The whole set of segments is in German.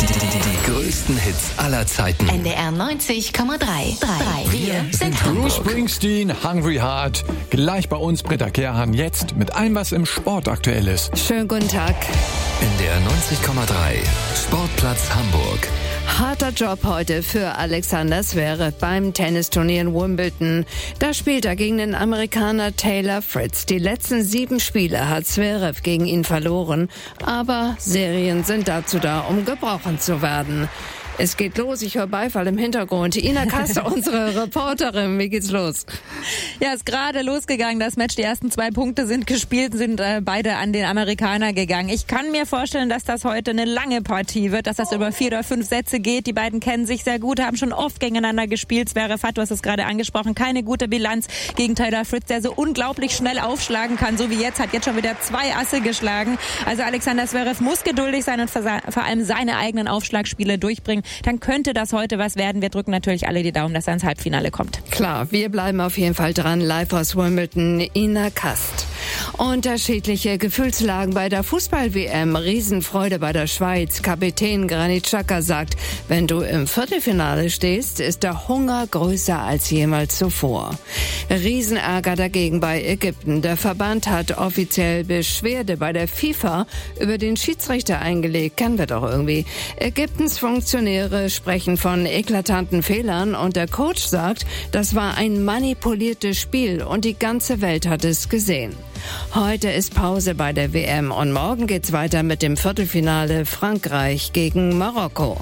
Die größten Hits aller Zeiten. NDR 90,3. Wir sind Hamburg. Bruce Springsteen, Hungry Heart. Gleich bei uns Britta Kerhan jetzt mit allem, was im Sport aktuell ist. Schönen guten Tag. NDR 90,3. Sportplatz Hamburg. Harter Job heute für Alexander Zverev beim Tennisturnier in Wimbledon. Da spielt er gegen den Amerikaner Taylor Fritz. Die letzten 7 Spiele hat Zverev gegen ihn verloren. Aber Serien sind dazu da, um gebrochen zu werden. Es geht los, ich höre Beifall im Hintergrund. Ina Kaster, unsere Reporterin, wie geht's los? Ja, ist gerade losgegangen, das Match. Die ersten 2 Punkte sind gespielt, sind beide an den Amerikaner gegangen. Ich kann mir vorstellen, dass das heute eine lange Partie wird, dass das über 4 oder 5 Sätze geht. Die beiden kennen sich sehr gut, haben schon oft gegeneinander gespielt. Zverev hat, du hast es gerade angesprochen, keine gute Bilanz gegen Taylor Fritz, der so unglaublich schnell aufschlagen kann, so wie jetzt, hat jetzt schon wieder 2 Asse geschlagen. Also Alexander Zverev muss geduldig sein und vor allem seine eigenen Aufschlagspiele durchbringen. Dann könnte das heute was werden. Wir drücken natürlich alle die Daumen, dass er ins Halbfinale kommt. Klar, wir bleiben auf jeden Fall dran. Live aus Wimbledon, Ina Kast. Unterschiedliche Gefühlslagen bei der Fußball-WM. Riesenfreude bei der Schweiz. Kapitän Granit Xhaka sagt, wenn du im Viertelfinale stehst, ist der Hunger größer als jemals zuvor. Riesenärger dagegen bei Ägypten. Der Verband hat offiziell Beschwerde bei der FIFA über den Schiedsrichter eingelegt. Kennen wir doch irgendwie. Ägyptens Funktionäre sprechen von eklatanten Fehlern und der Coach sagt, das war ein manipuliertes Spiel und die ganze Welt hat es gesehen. Heute ist Pause bei der WM und morgen geht's weiter mit dem Viertelfinale Frankreich gegen Marokko.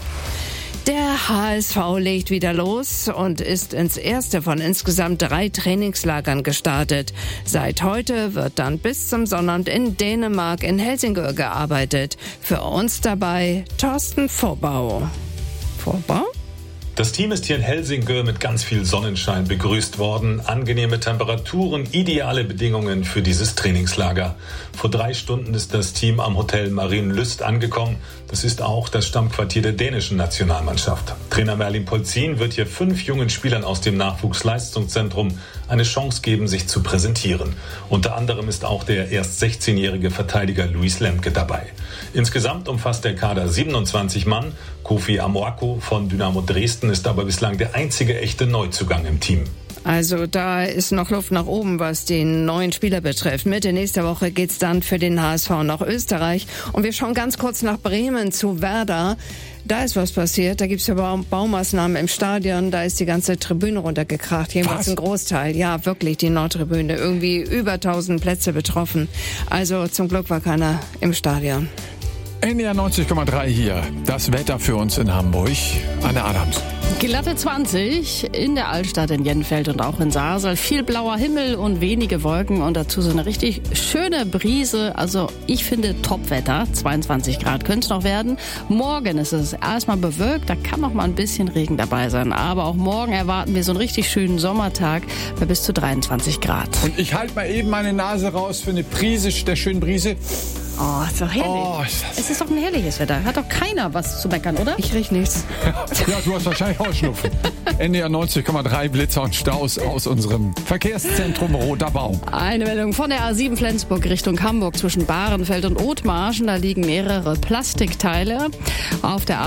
Der HSV legt wieder los und ist ins erste von insgesamt 3 Trainingslagern gestartet. Seit heute wird dann bis zum Sonnabend in Dänemark in Helsingør gearbeitet. Für uns dabei Thorsten Vorbau. Vorbau? Das Team ist hier in Helsingør mit ganz viel Sonnenschein begrüßt worden. Angenehme Temperaturen, ideale Bedingungen für dieses Trainingslager. Vor 3 Stunden ist das Team am Hotel Marienlyst angekommen. Das ist auch das Stammquartier der dänischen Nationalmannschaft. Trainer Merlin Polzin wird hier 5 jungen Spielern aus dem Nachwuchsleistungszentrum eine Chance geben, sich zu präsentieren. Unter anderem ist auch der erst 16-jährige Verteidiger Luis Lemke dabei. Insgesamt umfasst der Kader 27 Mann. Kofi Amoako von Dynamo Dresden ist aber bislang der einzige echte Neuzugang im Team. Also da ist noch Luft nach oben, was den neuen Spieler betrifft. Mitte nächster Woche geht's dann für den HSV nach Österreich. Und wir schauen ganz kurz nach Bremen zu Werder. Da ist was passiert. Da gibt's ja Baumaßnahmen im Stadion. Da ist die ganze Tribüne runtergekracht. Jedenfalls ein Großteil. Ja, wirklich, die Nordtribüne. Irgendwie über 1000 Plätze betroffen. Also zum Glück war keiner im Stadion. NDR 90,3 hier. Das Wetter für uns in Hamburg. Anne Adams. Glatte 20 in der Altstadt in Jenfeld und auch in Sasel. Viel blauer Himmel und wenige Wolken und dazu so eine richtig schöne Brise. Also ich finde Topwetter. 22 Grad könnte es noch werden. Morgen ist es erstmal bewölkt. Da kann noch mal ein bisschen Regen dabei sein. Aber auch morgen erwarten wir so einen richtig schönen Sommertag bei bis zu 23 Grad. Und ich halte mal eben meine Nase raus für eine Prise der schönen Brise. Oh, ist doch herrlich. Oh, es ist doch ein herrliches Wetter. Hat doch keiner was zu meckern, oder? Ich riech nichts. Ja, du hast wahrscheinlich Heuschnupfen. NDR 90,3 Blitzer und Staus aus unserem Verkehrszentrum Roter Baum. Eine Meldung von der A7 Flensburg Richtung Hamburg zwischen Bahrenfeld und Othmarschen. Da liegen mehrere Plastikteile. Auf der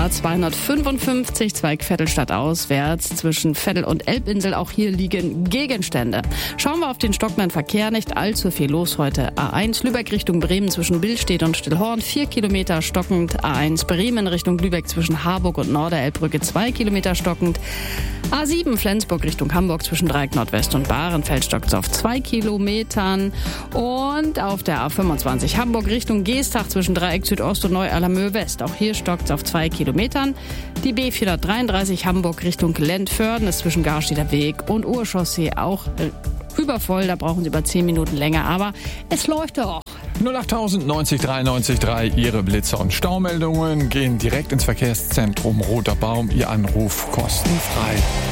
A255 Zweig Vettelstadt auswärts zwischen Vettel und Elbinsel. Auch hier liegen Gegenstände. Schauen wir auf den stockenden Verkehr. Nicht allzu viel los heute. A1 Lübeck Richtung Bremen zwischen Billstedt und Stillhorn 4 Kilometer stockend. A1 Bremen Richtung Lübeck zwischen Harburg und Norderelbbrücke 2 Kilometer stockend. A7 Flensburg Richtung Hamburg zwischen Dreieck Nordwest und Bahrenfeld stockt auf 2 Kilometern. Und auf der A25 Hamburg Richtung Geestach zwischen Dreieck Südost und Neu-Allermöhe West. Auch hier stockt auf 2 Kilometern. Die B433 Hamburg Richtung Lentförden ist zwischen Garsteder Weg und Urchaussee auch übervoll. Da brauchen Sie über 10 Minuten länger. Aber es läuft doch. 08000 90 93 3. Ihre Blitzer- und Staumeldungen gehen direkt ins Verkehrszentrum Roter Baum. Ihr Anruf kostenfrei.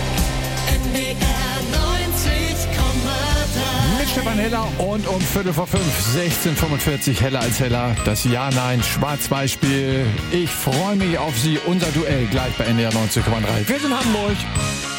NDR 90,3. Mit Stefan Heller und um 4:45, 16:45 Heller als Heller. Das Ja-Nein-Schwarz-Beispiel. Ich freue mich auf Sie. Unser Duell gleich bei NDR 90,3. Wir sind Hamburg.